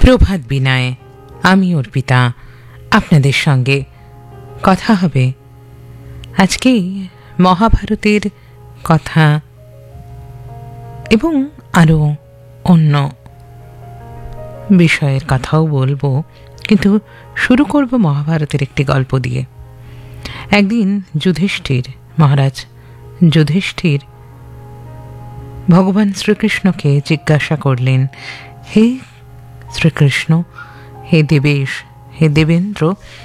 প্রভাত বিনায় আমি অর্পিতা আপনাদের সঙ্গে কথা হবে আজকে মহাভারতের কথা এবং আরও অন্য বিষয়ের কথাও বলবো, কিন্তু শুরু করব মহাভারতের একটি গল্প দিয়ে। একদিন মহারাজ যুধিষ্ঠির ভগবান শ্রীকৃষ্ণকে জিজ্ঞাসা করলেন, হে শ্রীকৃষ্ণ, হে দেবেশ, হে দেবেন্দ্র,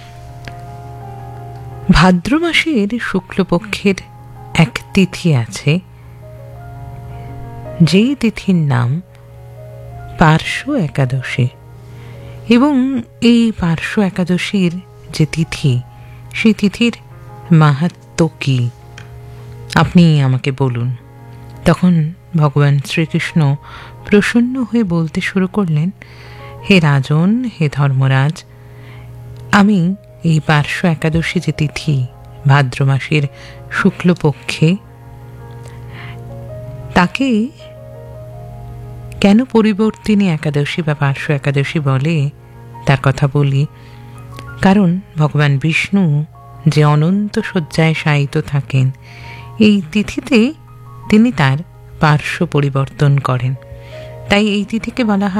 ভাদ্র মাসের শুক্লপক্ষের এক তিথি আছে, যেই তিথির নাম পার্শ্ব একাদশী, এবং এই পার্শ্ব একাদশীর যে তিথি, সেই তিথির মাহাত্ম্য কি আপনি আমাকে বলুন। তখন ভগবান শ্রীকৃষ্ণ প্রসন্ন হয়ে বলতে শুরু করলেন, হে রাজন, হে ধর্মরাজ, আমি এই পার্শ্ব একাদশী যে তিথি ভাদ্র মাসের শুক্লপক্ষে, তাকে কেন পরিবর্তিনী একাদশী বা পার্শ্ব একাদশী বলে তার কথা বলি। কারণ ভগবান বিষ্ণু যে অনন্ত শয্যায় শায়িত থাকেন, এই তিথিতে তিনি তার পার্শ্ব পরিবর্তন করেন, তাই এই তিথিকে বলা হয়